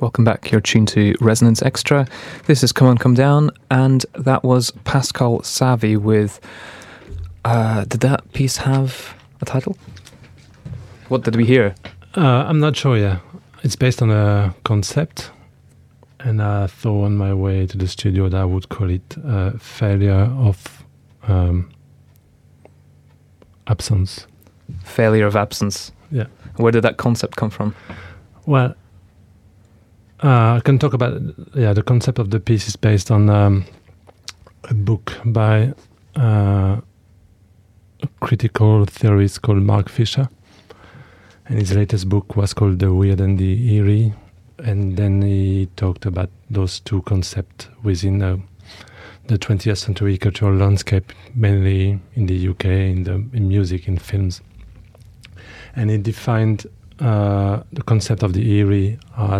Welcome back. You're tuned to Resonance Extra. This is Come On, Come Down, and that was Pascal Savy with... did that piece have a title? What did we hear? I'm not sure, yeah. It's based on a concept, and I thought on my way to the studio that I would call it failure of absence. Failure of absence. Yeah. Where did that concept come from? Well, I can talk about, the concept of the piece is based on a book by a critical theorist called Mark Fisher. And his latest book was called The Weird and the Eerie. And then he talked about those two concepts within the 20th century cultural landscape, mainly in the UK, in music, in films. And he defined the concept of the eerie as